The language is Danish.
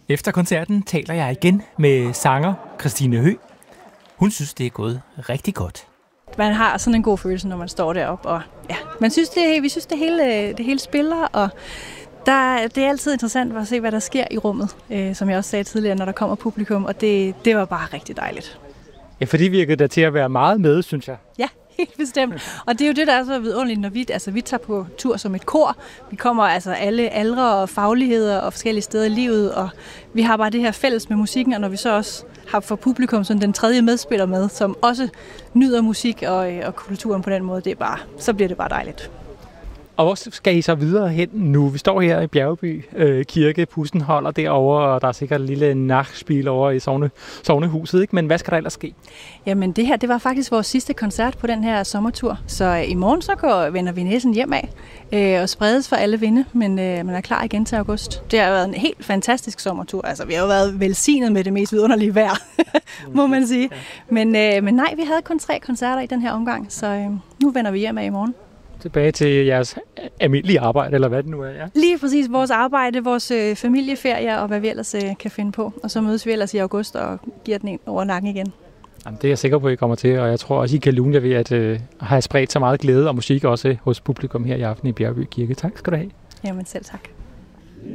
Efter koncerten taler jeg igen med sanger Christine Høgh. Hun synes, det er gået rigtig godt. Man har sådan en god følelse, når man står deroppe, og ja, vi synes, det hele spiller, og det er altid interessant at se, hvad der sker i rummet, som jeg også sagde tidligere, når der kommer publikum, og det var bare rigtig dejligt. Ja, for det virkede der til at være meget med, synes jeg. Ja, helt bestemt. Og det er jo det, der er så vidunderligt, når vi tager på tur som et kor. Vi kommer altså alle aldre og fagligheder og forskellige steder i livet, og vi har bare det her fælles med musikken, og når vi så også har for publikum sådan den tredje medspiller med, som også nyder musik og kulturen på den måde, så bliver det bare dejligt. Og hvor skal I så videre hen nu? Vi står her i Bjergby Kirke, pusten holder derovre, og der er sikkert et lille nachspiel over i sognehuset, ikke? Men hvad skal der ellers ske? Jamen det var faktisk vores sidste koncert på den her sommertur, så i morgen så vender vi næsen hjem af og spredes for alle vinde, men er klar igen til august. Det har været en helt fantastisk sommertur, altså vi har jo været velsignet med det mest vidunderlige vejr, må man sige. Men nej, vi havde kun 3 koncerter i den her omgang, så nu vender vi hjem af i morgen. Tilbage til jeres almindelige arbejde, eller hvad det nu er, ja? Lige præcis vores arbejde, vores familieferie og hvad vi ellers kan finde på. Og så mødes vi ellers i august og giver den en over nakken igen. Jamen, det er jeg sikker på, at I kommer til, og jeg tror også, I kan lune jer ved at have spredt så meget glæde og musik også hos publikum her i aften i Bjergby Kirke. Tak skal du have. Jamen selv tak.